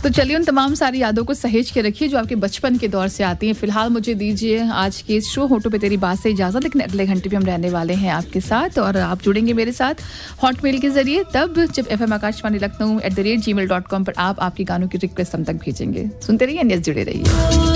तो चलिए उन तमाम सारी यादों को सहेज के रखिए जो आपके बचपन के दौर से आती हैं। फिलहाल मुझे दीजिए आज के शो होटो पे तेरी बात से इजाजत, लेकिन अगले घंटे भी हम रहने वाले हैं आपके साथ और आप जुड़ेंगे मेरे साथ हॉटमेल के जरिए तब जब FM आकाशवाणी लखनऊ @gmail.com पर आप आपकी गानों की रिक्वेस्ट हम तक भेजेंगे। सुनते रहिए, जुड़े रहिए।